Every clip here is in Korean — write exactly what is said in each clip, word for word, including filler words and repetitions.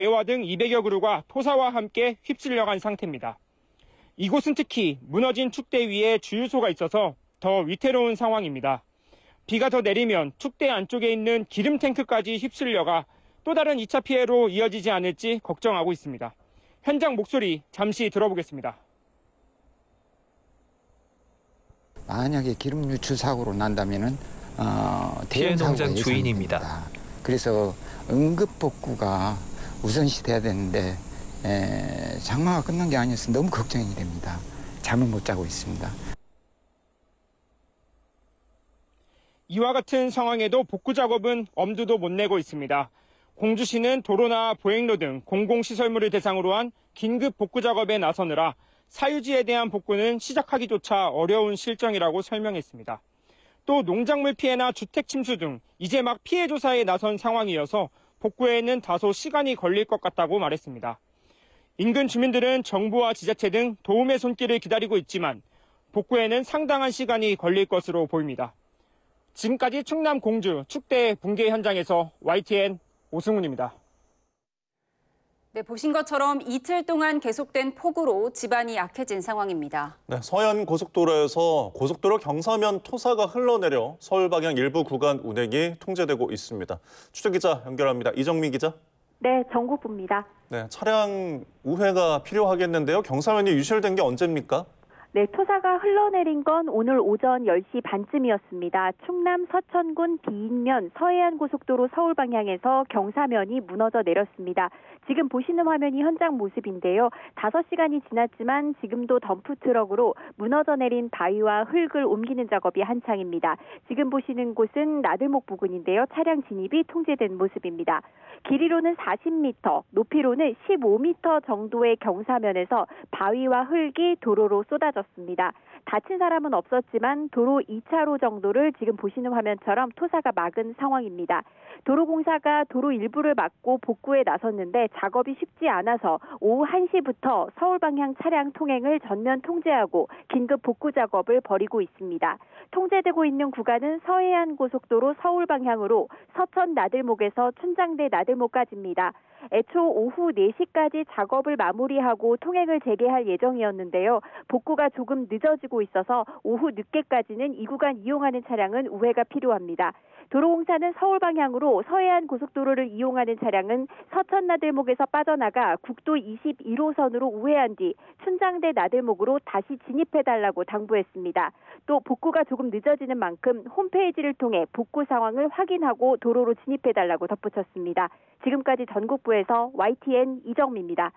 애와 등 이백여 그루가 토사와 함께 휩쓸려간 상태입니다. 이곳은 특히 무너진 축대 위에 주유소가 있어서 더 위태로운 상황입니다. 비가 더 내리면 축대 안쪽에 있는 기름 탱크까지 휩쓸려가 또 다른 이 차 피해로 이어지지 않을지 걱정하고 있습니다. 현장 목소리 잠시 들어보겠습니다. 만약에 기름 유출 사고로 난다면은 어, 피해 대형 농장 사고가 주인입니다. 예상됩니다. 그래서 응급 복구가 우선시 돼야 되는데 에, 장마가 끝난 게 아니어서 너무 걱정이 됩니다. 잠을 못 자고 있습니다. 이와 같은 상황에도 복구 작업은 엄두도 못 내고 있습니다. 공주시는 도로나 보행로 등 공공시설물을 대상으로 한 긴급 복구 작업에 나서느라 사유지에 대한 복구는 시작하기조차 어려운 실정이라고 설명했습니다. 또 농작물 피해나 주택 침수 등 이제 막 피해 조사에 나선 상황이어서 복구에는 다소 시간이 걸릴 것 같다고 말했습니다. 인근 주민들은 정부와 지자체 등 도움의 손길을 기다리고 있지만 복구에는 상당한 시간이 걸릴 것으로 보입니다. 지금까지 충남 공주 축대 붕괴 현장에서 와이티엔 오승훈입니다. 네, 보신 것처럼 이틀 동안 계속된 폭우로 지반이 약해진 상황입니다. 네, 서해안 고속도로에서 고속도로 경사면 토사가 흘러내려 서울 방향 일부 구간 운행이 통제되고 있습니다. 취재기자 연결합니다. 이정미 기자. 네, 전국부입니다. 네, 차량 우회가 필요하겠는데요. 경사면이 유실된 게 언제입니까? 네, 토사가 흘러내린 건 오늘 오전 열 시 반쯤이었습니다. 충남 서천군 비인면 서해안 고속도로 서울 방향에서 경사면이 무너져 내렸습니다. 지금 보시는 화면이 현장 모습인데요. 다섯 시간이 지났지만 지금도 덤프트럭으로 무너져 내린 바위와 흙을 옮기는 작업이 한창입니다. 지금 보시는 곳은 나들목 부근인데요. 차량 진입이 통제된 모습입니다. 길이로는 사십 미터, 높이로는 십오 미터 정도의 경사면에서 바위와 흙이 도로로 쏟아졌습니다. 다친 사람은 없었지만 도로 이 차로 정도를 지금 보시는 화면처럼 토사가 막은 상황입니다. 도로공사가 도로 일부를 막고 복구에 나섰는데 작업이 쉽지 않아서 오후 한 시부터 서울 방향 차량 통행을 전면 통제하고 긴급 복구 작업을 벌이고 있습니다. 통제되고 있는 구간은 서해안 고속도로 서울 방향으로 서천 나들목에서 춘장대 나들목까지입니다. 애초 오후 네 시까지 작업을 마무리하고 통행을 재개할 예정이었는데요. 복구가 조금 늦어지고 있어서 오후 늦게까지는 이 구간 이용하는 차량은 우회가 필요합니다. 도로공사는 서울 방향으로 서해안 고속도로를 이용하는 차량은 서천 나들목에서 빠져나가 국도 이십일 호선으로 우회한 뒤 춘장대 나들목으로 다시 진입해달라고 당부했습니다. 또 복구가 조금 늦어지는 만큼 홈페이지를 통해 복구 상황을 확인하고 도로로 진입해달라고 덧붙였습니다. 지금까지 전국부에서 와이티엔 이정미입니다.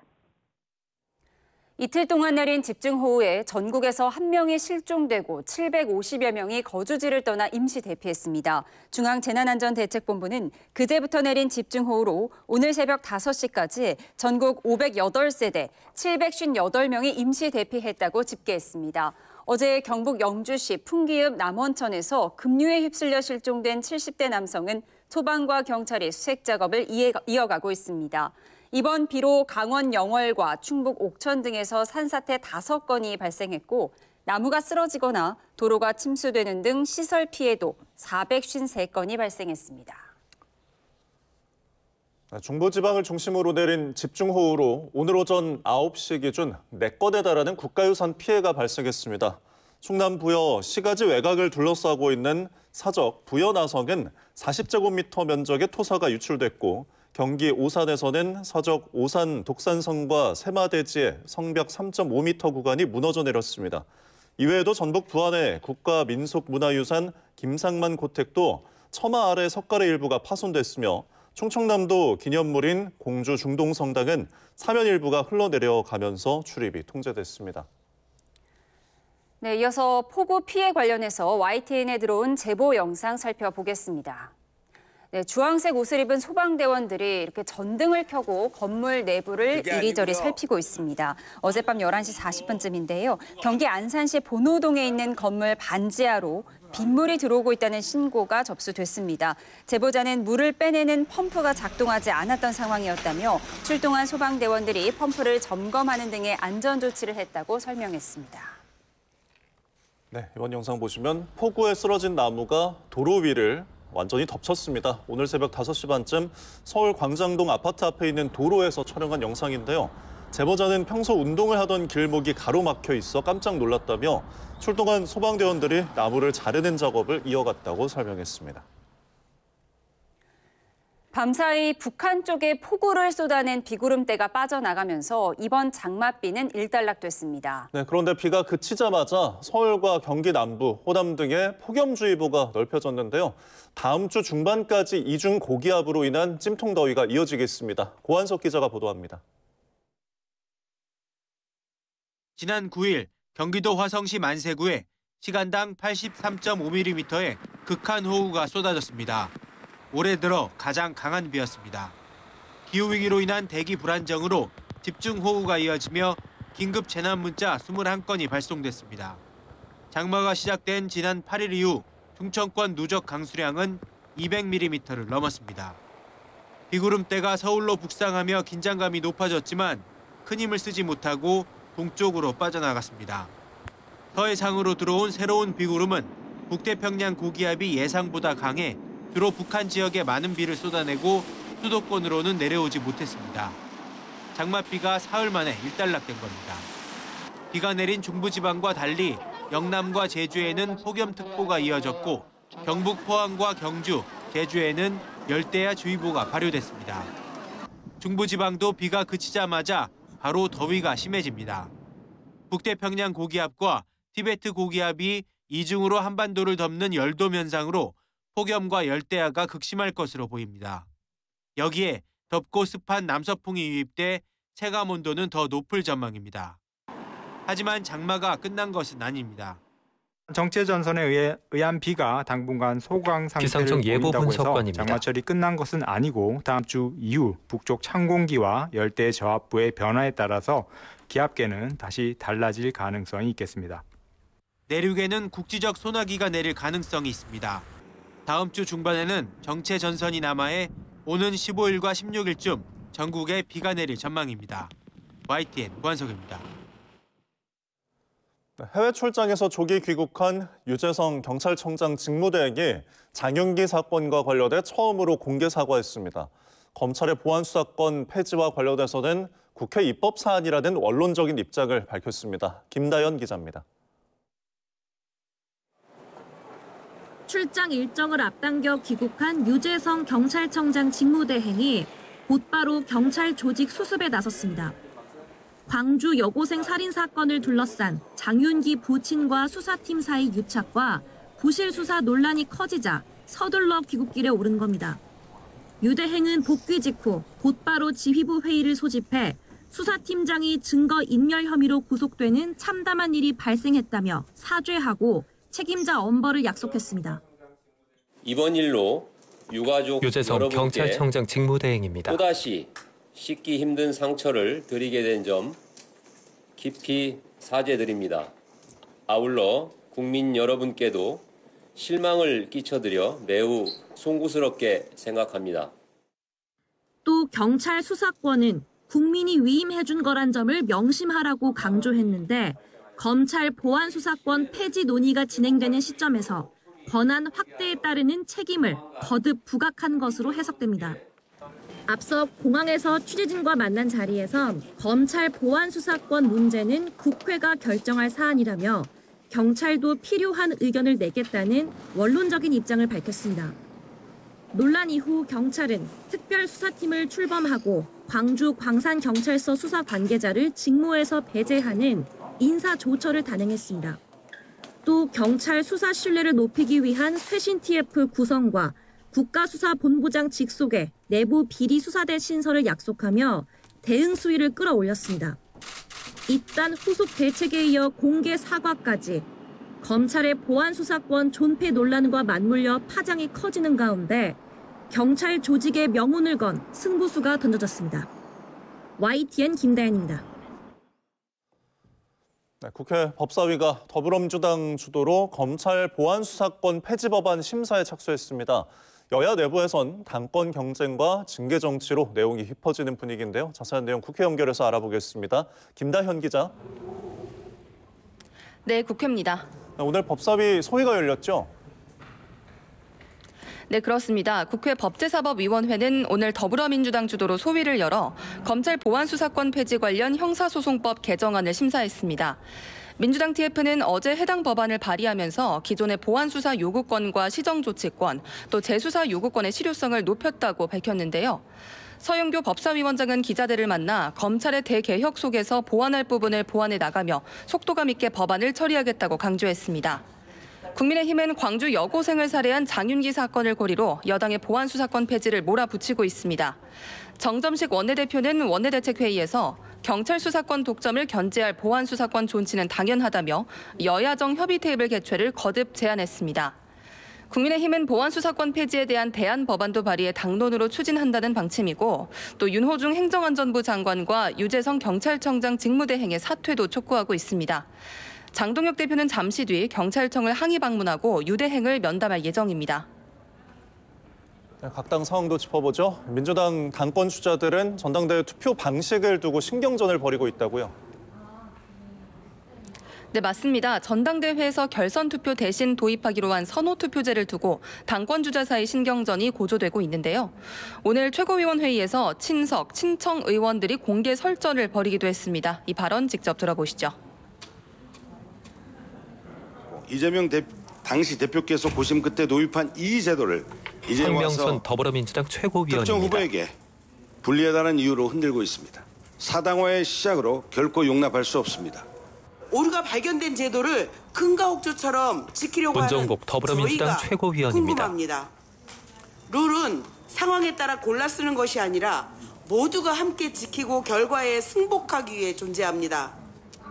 이틀 동안 내린 집중호우에 전국에서 한 명이 실종되고 칠백오십여 명이 거주지를 떠나 임시 대피했습니다. 중앙재난안전대책본부는 그제부터 내린 집중호우로 오늘 새벽 다섯 시까지 전국 오백팔 세대 칠백오십팔 명이 임시 대피했다고 집계했습니다. 어제 경북 영주시 풍기읍 남원천에서 급류에 휩쓸려 실종된 칠십 대 남성은 소방과 경찰이 수색 작업을 이어가고 있습니다. 이번 비로 강원 영월과 충북 옥천 등에서 산사태 다섯 건이 발생했고 나무가 쓰러지거나 도로가 침수되는 등 시설 피해도 사백오십삼 건이 발생했습니다. 중부지방을 중심으로 내린 집중호우로 오늘 오전 아홉 시 기준 네 건에 달하는 국가유산 피해가 발생했습니다. 충남 부여 시가지 외곽을 둘러싸고 있는 사적 부여나성은 사십 제곱미터 면적의 토사가 유출됐고 경기 오산에서는 서적 오산 독산성과 세마대지의 성벽 삼 점 오 미터 구간이 무너져 내렸습니다. 이외에도 전북 부안의 국가민속문화유산 김상만 고택도 처마 아래 석가래 일부가 파손됐으며 충청남도 기념물인 공주 중동성당은 사면 일부가 흘러내려가면서 출입이 통제됐습니다. 네, 이어서 폭우 피해 관련해서 와이티엔에 들어온 제보 영상 살펴보겠습니다. 네, 주황색 옷을 입은 소방대원들이 이렇게 전등을 켜고 건물 내부를 이리저리 살피고 있습니다. 어젯밤 열한 시 사십 분쯤인데요. 경기 안산시 본호동에 있는 건물 반지하로 빗물이 들어오고 있다는 신고가 접수됐습니다. 제보자는 물을 빼내는 펌프가 작동하지 않았던 상황이었다며 출동한 소방대원들이 펌프를 점검하는 등의 안전조치를 했다고 설명했습니다. 네, 이번 영상 보시면 폭우에 쓰러진 나무가 도로 위를 완전히 덮쳤습니다. 오늘 새벽 다섯 시 반쯤 서울 광장동 아파트 앞에 있는 도로에서 촬영한 영상인데요. 제보자는 평소 운동을 하던 길목이 가로막혀 있어 깜짝 놀랐다며 출동한 소방대원들이 나무를 자르는 작업을 이어갔다고 설명했습니다. 밤사이 북한 쪽에 폭우를 쏟아낸 비구름대가 빠져나가면서 이번 장맛비는 일단락됐습니다. 네, 그런데 비가 그치자마자 서울과 경기 남부, 호남 등에 폭염주의보가 넓혀졌는데요. 다음 주 중반까지 이중 고기압으로 인한 찜통더위가 이어지겠습니다. 고한석 기자가 보도합니다. 지난 구 일 경기도 화성시 만세구에 시간당 팔십삼 점 오 밀리미터의 극한 호우가 쏟아졌습니다. 올해 들어 가장 강한 비였습니다. 기후위기로 인한 대기 불안정으로 집중호우가 이어지며 긴급 재난 문자 이십일 건이 발송됐습니다. 장마가 시작된 지난 팔 일 이후 충청권 누적 강수량은 이백 밀리미터를 넘었습니다. 비구름대가 서울로 북상하며 긴장감이 높아졌지만 큰 힘을 쓰지 못하고 동쪽으로 빠져나갔습니다. 서해상으로 들어온 새로운 비구름은 북태평양 고기압이 예상보다 강해 주로 북한 지역에 많은 비를 쏟아내고 수도권으로는 내려오지 못했습니다. 장맛비가 사흘 만에 일단락된 겁니다. 비가 내린 중부지방과 달리 영남과 제주에는 폭염특보가 이어졌고 경북 포항과 경주, 제주에는 열대야주의보가 발효됐습니다. 중부지방도 비가 그치자마자 바로 더위가 심해집니다. 북태평양 고기압과 티베트 고기압이 이중으로 한반도를 덮는 열돔 현상으로 폭염과 열대야가 극심할 것으로 보입니다. 여기에 덥고 습한 남서풍이 유입돼 체감온도는 더 높을 전망입니다. 하지만 장마가 끝난 것은 아닙니다. 정체 전선에 의해 의한 비가 당분간 소강 상태를 기상청 예보 보인다고 해서 분석관입니다. 장마철이 끝난 것은 아니고 다음 주 이후 북쪽 찬 공기와 열대 저압부의 변화에 따라서 기압계는 다시 달라질 가능성이 있겠습니다. 내륙에는 국지적 소나기가 내릴 가능성이 있습니다. 다음 주 중반에는 정체 전선이 남하해 오는 십오 일과 십육 일쯤 전국에 비가 내릴 전망입니다. 와이티엔 고한석입니다. 해외 출장에서 조기 귀국한 유재성 경찰청장 직무대행이 장윤기 사건과 관련해 처음으로 공개 사과했습니다. 검찰의 보안수사권 폐지와 관련해서는 국회 입법 사안이라는 원론적인 입장을 밝혔습니다. 김다연 기자입니다. 출장 일정을 앞당겨 귀국한 유재성 경찰청장 직무대행이 곧바로 경찰 조직 수습에 나섰습니다. 광주 여고생 살인 사건을 둘러싼 장윤기 부친과 수사팀 사이 유착과 부실 수사 논란이 커지자 서둘러 귀국길에 오른 겁니다. 유 대행은 복귀 직후 곧바로 지휘부 회의를 소집해 수사팀장이 증거 인멸 혐의로 구속되는 참담한 일이 발생했다며 사죄하고 책임자 엄벌을 약속했습니다. 이번 일로 유가족 유재성 여러분께 경찰청장 직무대행입니다. 또다시 씻기 힘든 상처를 드리게 된 점 깊이 사죄드립니다. 아울러 국민 여러분께도 실망을 끼쳐드려 매우 송구스럽게 생각합니다. 또 경찰 수사권은 국민이 위임해준 거란 점을 명심하라고 강조했는데 검찰 보안 수사권 폐지 논의가 진행되는 시점에서 권한 확대에 따르는 책임을 거듭 부각한 것으로 해석됩니다. 앞서 공항에서 취재진과 만난 자리에서 검찰 보안 수사권 문제는 국회가 결정할 사안이라며 경찰도 필요한 의견을 내겠다는 원론적인 입장을 밝혔습니다. 논란 이후 경찰은 특별수사팀을 출범하고 광주 광산경찰서 수사 관계자를 직무에서 배제하는 인사조처를 단행했습니다. 또 경찰 수사 신뢰를 높이기 위한 쇄신 티에프 구성과 국가수사본부장 직속의 내부 비리수사대 신설을 약속하며 대응 수위를 끌어올렸습니다. 이딴 후속 대책에 이어 공개 사과까지 검찰의 보안수사권 존폐 논란과 맞물려 파장이 커지는 가운데 경찰 조직의 명운을 건 승부수가 던져졌습니다. 와이티엔 김다연입니다. 네, 국회 법사위가 더불어민주당 주도로 검찰 보안수사권 폐지 법안 심사에 착수했습니다. 여야 내부에선 당권 경쟁과 징계 정치로 내용이 짚어지는 분위기인데요. 자세한 내용 국회 연결해서 알아보겠습니다. 김다현 기자. 네, 국회입니다. 오늘 법사위 소위가 열렸죠? 네, 그렇습니다. 국회 법제사법위원회는 오늘 더불어민주당 주도로 소위를 열어 검찰 보안수사권 폐지 관련 형사소송법 개정안을 심사했습니다. 민주당 티에프는 어제 해당 법안을 발의하면서 기존의 보안수사 요구권과 시정조치권, 또 재수사 요구권의 실효성을 높였다고 밝혔는데요. 서영교 법사위원장은 기자들을 만나 검찰의 대개혁 속에서 보완할 부분을 보완해 나가며 속도감 있게 법안을 처리하겠다고 강조했습니다. 국민의힘은 광주 여고생을 살해한 장윤기 사건을 고리로 여당의 보안수사권 폐지를 몰아붙이고 있습니다. 정점식 원내대표는 원내대책회의에서 경찰 수사권 독점을 견제할 보안수사권 존치는 당연하다며 여야정 협의 테이블 개최를 거듭 제안했습니다. 국민의힘은 보안수사권 폐지에 대한 대안 법안도 발의해 당론으로 추진한다는 방침이고, 또 윤호중 행정안전부 장관과 유재성 경찰청장 직무대행의 사퇴도 촉구하고 있습니다. 장동혁 대표는 잠시 뒤 경찰청을 항의 방문하고 유대행을 면담할 예정입니다. 각 당 상황도 짚어보죠. 민주당 당권 주자들은 전당대회 투표 방식을 두고 신경전을 벌이고 있다고요. 네, 맞습니다. 전당대회에서 결선 투표 대신 도입하기로 한 선호 투표제를 두고 당권 주자 사이 신경전이 고조되고 있는데요. 오늘 최고위원회의에서 친석, 친청 의원들이 공개 설전을 벌이기도 했습니다. 이 발언 직접 들어보시죠. 이재명 대, 당시 대표께서 고심 끝에 도입한 이 제도를 이제 와서 더불어민주당 최고위원입니다. 특정 후보에게 불리하다는 이유로 흔들고 있습니다. 사당화의 시작으로 결코 용납할 수 없습니다. 오류가 발견된 제도를 금가옥조처럼 지키려고 문정복 하는 더불어민주당 저희가 최고위원입니다. 궁금합니다. 룰은 상황에 따라 골라 쓰는 것이 아니라 모두가 함께 지키고 결과에 승복하기 위해 존재합니다.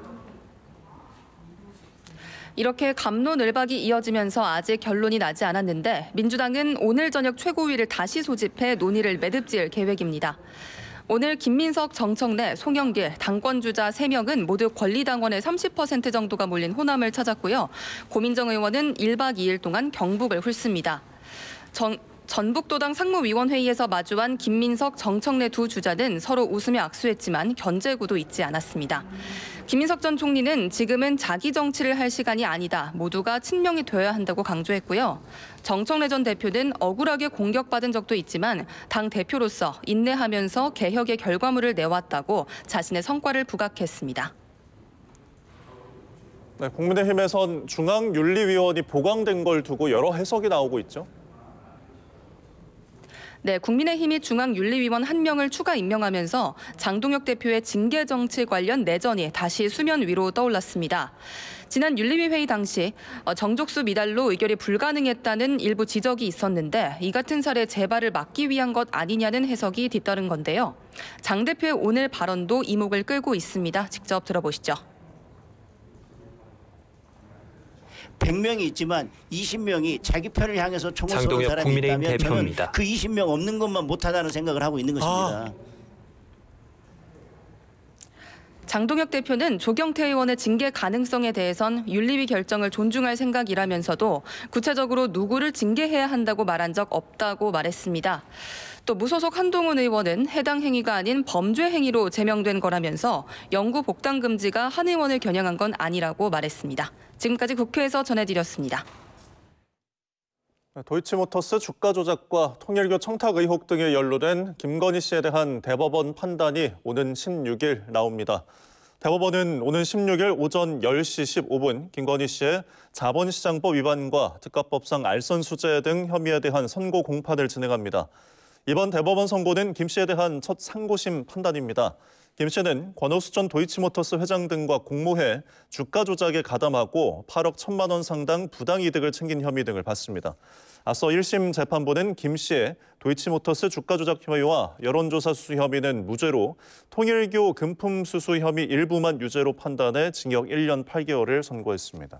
이렇게 갑론을박이 이어지면서 아직 결론이 나지 않았는데 민주당은 오늘 저녁 최고위를 다시 소집해 논의를 매듭지을 계획입니다. 오늘 김민석, 정청래, 송영길 당권주자 세 명은 모두 권리당원의 삼십 퍼센트 정도가 몰린 호남을 찾았고요. 고민정 의원은 일 박 이 일 동안 경북을 훑습니다. 정, 전북도당 상무위원회의에서 마주한 김민석, 정청래 두 주자는 서로 웃으며 악수했지만 견제구도 잊지 않았습니다. 김민석 전 총리는 지금은 자기 정치를 할 시간이 아니다. 모두가 친명이 되어야 한다고 강조했고요. 정청래 전 대표는 억울하게 공격받은 적도 있지만 당 대표로서 인내하면서 개혁의 결과물을 내왔다고 자신의 성과를 부각했습니다. 네, 국민의힘에선 중앙윤리위원이 보강된 걸 두고 여러 해석이 나오고 있죠. 네, 국민의힘이 중앙윤리위원 한 명을 추가 임명하면서 장동혁 대표의 징계 정치 관련 내전이 다시 수면 위로 떠올랐습니다. 지난 윤리위 회의 당시 정족수 미달로 의결이 불가능했다는 일부 지적이 있었는데 이 같은 사례 재발을 막기 위한 것 아니냐는 해석이 뒤따른 건데요. 장 대표의 오늘 발언도 이목을 끌고 있습니다. 직접 들어보시죠. 백 명이 있지만 이십 명이 자기 편을 향해서 총을 쏘는 사람이 국민의힘 있다면 대표입니다. 저는 그 이십 명 없는 것만 못하다는 생각을 하고 있는 것입니다. 아. 장동혁 대표는 조경태 의원의 징계 가능성에 대해선 윤리위 결정을 존중할 생각이라면서도 구체적으로 누구를 징계해야 한다고 말한 적 없다고 말했습니다. 또 무소속 한동훈 의원은 해당 행위가 아닌 범죄 행위로 제명된 거라면서 영구 복당 금지가 한 의원을 겨냥한 건 아니라고 말했습니다. 지금까지 국회에서 전해드렸습니다. 도이치모터스 주가 조작과 통일교 청탁 의혹 등에 연루된 김건희 씨에 대한 대법원 판단이 오는 십육 일 나옵니다. 대법원은 오는 십육 일 오전 열 시 십오 분 김건희 씨의 자본시장법 위반과 특가법상 알선수재 등 혐의에 대한 선고 공판을 진행합니다. 이번 대법원 선고는 김 씨에 대한 첫 상고심 판단입니다. 김 씨는 권오수 전 도이치모터스 회장 등과 공모해 주가 조작에 가담하고 팔억 천만 원 상당 부당이득을 챙긴 혐의 등을 받습니다. 앞서 일 심 재판부는 김 씨의 도이치모터스 주가 조작 혐의와 여론조사 수수 혐의는 무죄로 통일교 금품 수수 혐의 일부만 유죄로 판단해 징역 일 년 팔 개월을 선고했습니다.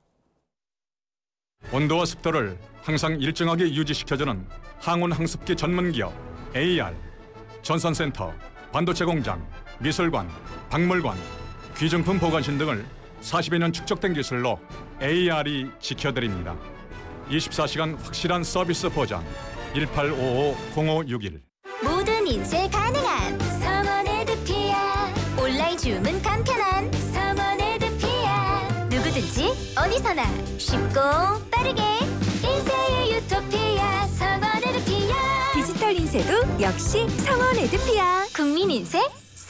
온도와 습도를 항상 일정하게 유지시켜주는 항온 항습기 전문기업 에이알, 전선센터, 반도체 공장, 미술관, 박물관, 귀중품 보관실 등을 사십여 년 축적된 기술로 에이알이 지켜드립니다. 이십사 시간 확실한 서비스 보장 일팔오오 공오육일. 모든 인쇄 가능한 성원 에드피아. 온라인 주문 간편한 성원 에드피아. 누구든지 어디서나 쉽고 빠르게 인쇄의 유토피아. 해도 역시 성원 에드피아. 국민 인쇄